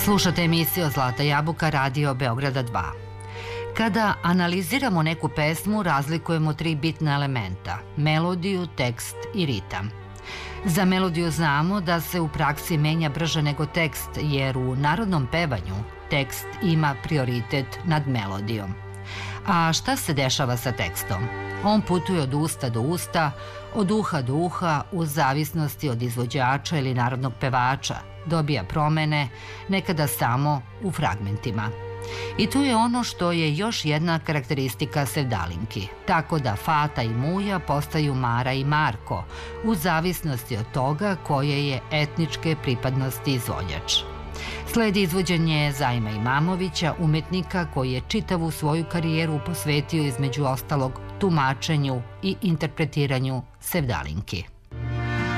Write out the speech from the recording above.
Slušate emisiju Zlata jabuka Radio Beograda 2. Kada analiziramo neku pesmu, razlikujemo 3 bitna elementa: melodiju, tekst i ritam. Za melodiju znamo da se u praksi menja brže nego tekst, jer u narodnom pevanju tekst ima prioritet nad melodijom. A šta se dešava sa tekstom? On putuje od usta do usta, od uha do uha, u zavisnosti od izvođača ili narodnog pevača, dobija promene, nekada samo u fragmentima. I tu je ono što je još jedna karakteristika sevdalinki, tako da Fata i Muja postaju Mara i Marko, u zavisnosti od toga koje je etničke pripadnosti izvođač. Sledi izvođenje Zajma Imamovića, umetnika koji je čitavu svoju karijeru posvetio između ostalog tumačenju i interpretiranju sevdalinki.